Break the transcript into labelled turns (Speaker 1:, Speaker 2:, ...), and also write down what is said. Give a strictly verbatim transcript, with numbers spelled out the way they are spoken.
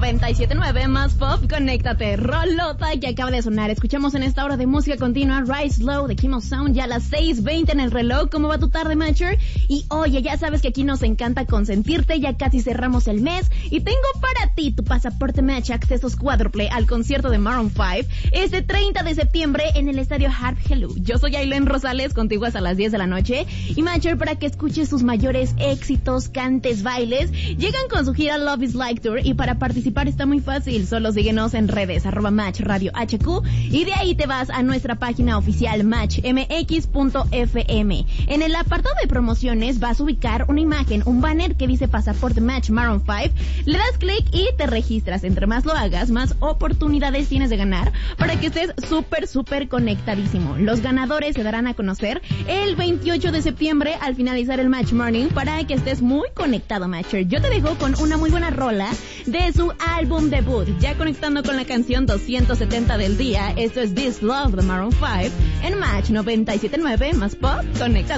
Speaker 1: noventa y siete punto nueve más pop, conéctate. Rolota que acaba de sonar. Escuchamos en esta hora de música continua Rise Slow de Kimo Sound, ya a las seis veinte en el reloj. ¿Cómo va tu tarde, Matcher? Y oye, ya sabes que aquí nos encanta consentirte, ya casi cerramos el mes y tengo para ti tu pasaporte Match accesos cuádruple al concierto de Maroon cinco este treinta de septiembre en el estadio Harp Hello. Yo soy Ailén Rosales, contigo hasta las diez de la noche. Y Matcher, para que escuches sus mayores éxitos, cantes, bailes, llegan con su gira Love is Like Tour y para participar está muy fácil, solo síguenos en redes, arroba Match Radio H Q, y de ahí te vas a nuestra página oficial match m x punto f m. En el apartado de promociones vas a ubicar una imagen, un banner que dice Pasaporte Match Maroon cinco, le das clic y te registras. Entre más lo hagas, más oportunidades tienes de ganar para que estés súper, súper conectadísimo. Los ganadores se darán a conocer el veintiocho de septiembre al finalizar el Match Morning para que estés muy conectado, Matcher. Yo te dejo con una muy buena rola de su álbum debut, ya conectando con la canción doscientos setenta del día. Esto es This Love de Maroon cinco en Match noventa y siete punto nueve más pop, conecta.